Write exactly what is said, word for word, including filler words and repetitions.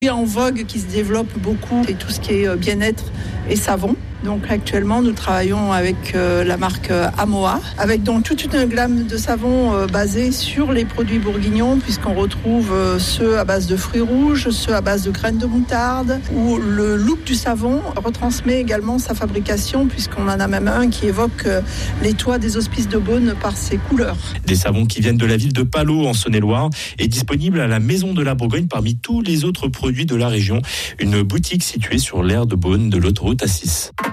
En vogue qui se développe beaucoup, c'est tout ce qui est bien-être et savon. Donc actuellement, nous travaillons avec euh, la marque euh, Amoa, avec donc toute une gamme de savons euh, basés sur les produits bourguignons, puisqu'on retrouve euh, ceux à base de fruits rouges, ceux à base de graines de moutarde, où le look du savon retransmet également sa fabrication, puisqu'on en a même un qui évoque euh, les toits des hospices de Beaune par ses couleurs. Des savons qui viennent de la ville de Palau en Saône-et-Loire et disponibles à la Maison de la Bourgogne parmi tous les autres produits de la région. Une boutique située sur l'aire de Beaune de l'autoroute A six.